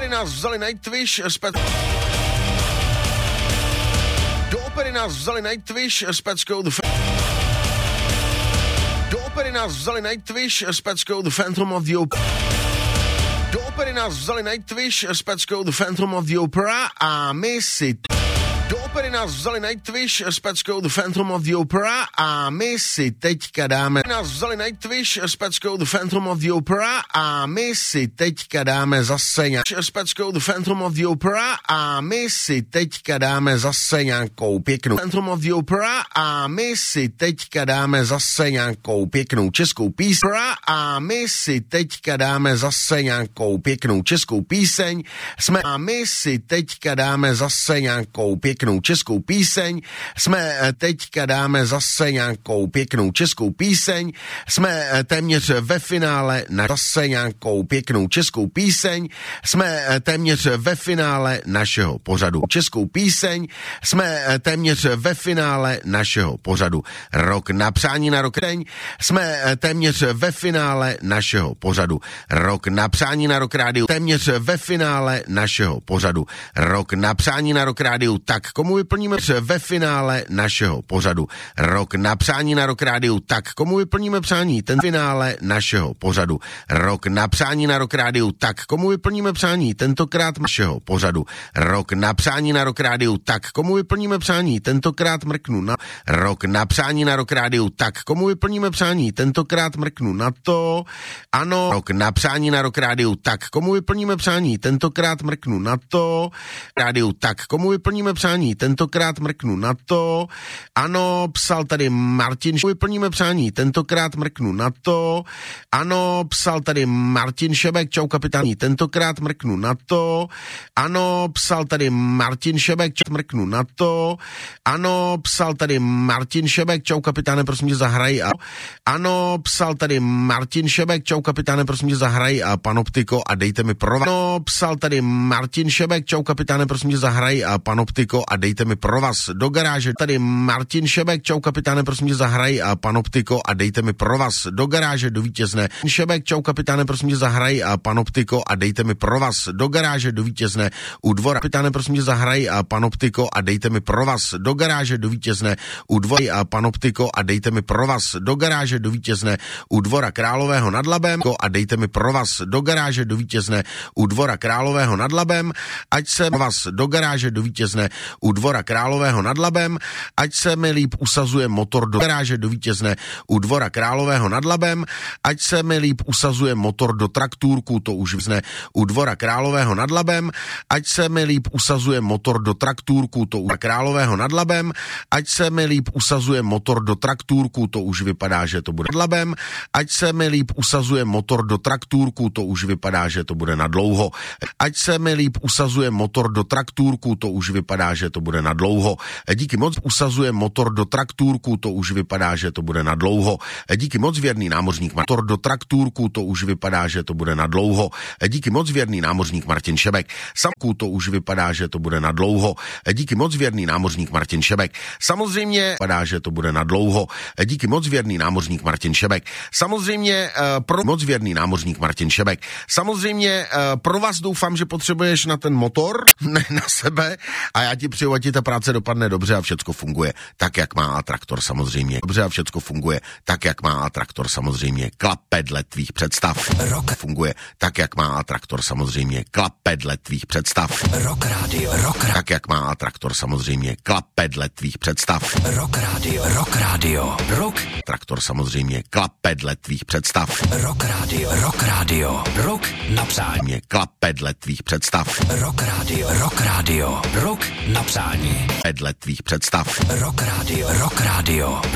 opery nás vzali Nightwish, do opery nás vzali Nightwish s peckou The Do opery nás vzali Nightwish s peckou The Phantom of the Opera. Do opery nás vzali Nightwish s peckou The Phantom of the Opera a my si... Do opery nás vzali Nightwish s peckou The Phantom of the Opera a my si teďka dáme... Nás vzali Nightwish s peckou The Phantom of the Opera a my si teďka dáme zase s peckou The Phantom of the Opera a my si teďka dáme zase nějakou pěknou Phantom of the Opera a my si teďka dáme zase nějakou pěknou českou píseň a my si teďka dáme zase nějakou pěknou českou píseň. A my si teďka dáme zase nějakou pěknou českou píseň. Jsme teďka dáme zase nějakou pěknou českou píseň. Jsme téměř ve finále na zase nějakou pěknou českou píseň. Jsme téměř ve finále našeho pořadu českou píseň. Jsme téměř ve finále našeho pořadu Rok na přání na rok. Jsme téměř ve finále našeho pořadu Rok na přání na rok rádiu. Téměř ve finále našeho pořadu Rok na přání na rok rádiu. Tak komu vyplníme ve finále našeho pořadu Rok na přání na rok rádiu. Tak komu vyplníme přání ten finále našeho pořadu Rok na přání na rok rádiu. Tak komu vyplníme přání tentokrát našeho pořadu Rok na přání na rok rádiu. Tak komu vyplníme přání tentokrát mrknu na Rok na přání na rok rádiu. Tak komu vyplníme přání tentokrát mrknu na to. Ano, Rok na přání na rok rádiu. Tak komu vyplníme přání tentokrát mrknu na to. Rádiu. Tak komu vyplníme přání tentokrát mrknu na to. Ano, psal tady Martin, vyplníme přání, tentokrát mrknu na to. Ano, psal tady Martin Šebek, čau kapitáni, tentokrát mrknu na to. Ano, psal tady Martin Šebek, mrknu na to. Ano, psal tady Martin Šebek, čau kapitáne, prosím tě zahraj. Ano, psal tady Martin Šebek, čau kapitáne, prosím tě zahraj a Panoptiko a dejte mi pro vás. Ano, psal tady Martin Šebek, čau kapitáne, prosím tě zahraj a Panoptiko a dejte mi pro vás do garáže. Tady Martin Šebek, čau kapitáne, prosím tě zahraj a Panoptiko a dejte mi pro vás do garáže do vítězné. Šebek, čau kapitáne, prosím tě zahraj a Panoptiko a dejte mi pro vás do garáže do vítězné u dvora. Kapitáne, prosím tě zahraj a Panoptiko a dejte mi pro vás do garáže do vítězné u dvora a Panoptiko a dejte mi pro vás do garáže do vítězné u dvora Králového nad Labem a dejte mi pro vás do garáže do vítězné u dvora Králového nad Labem, ať se vás do garáže do vítězné u dvora Králového nad Labem, ať se mi líp usazuje motor do garáže do vítězné u dvora Králového nad Labem, ať se mi líp usazuje motor do traktůrku, to už vzne u dvora Králového nad Labem, ať se mi líp usazuje motor do traktůrku, to u Králového nad Labem, ať se mi líp usazuje motor do traktůrku, to už vypadá, že to bude nad Labem, ať se mi líp usazuje motor do traktůrku, to už vypadá, že to bude na dlouho, ať se mi líp usazuje motor do traktůrku, to už vypadá, že to bude na dlouho. Díky moc usazuje motor do traktůrku, to už vypadá, že to bude na dlouho. Díky moc věrný námořník motor do traktůrku, to už vypadá, že to bude na dlouho. Díky moc věrný námořník Martin Šebek. Samku to už vypadá, že to bude na dlouho. Díky moc věrný námořník Martin Šebek. Samozřejmě vypadá, že to bude na dlouho. Díky moc věrný námořník Martin Šebek. Samozřejmě pro moc věrný námořník Martin Šebek. Samozřejmě pro vás doufám, že potřebuješ na ten motor, ne na sebe, a já ti přeju, ať ti ta práce dopadne dobře a všecko funguje tak, jak má a traktor samozřejmě. Dobře a všecko funguje tak, jak má a traktor samozřejmě. Klape dle tvých představ. Rok funguje tak, jak má a traktor samozřejmě. Klape dle tvých představ. Rok rádio, tak, jak má a traktor samozřejmě. Klape dle tvých představ. Rok rádio, rok. Traktor samozřejmě. Klape dle tvých představ. Rok rádio, rok na přání. Klape dle tvých představ. Rok rádio, rok na přání. Dle tvých představ. Rok rádio,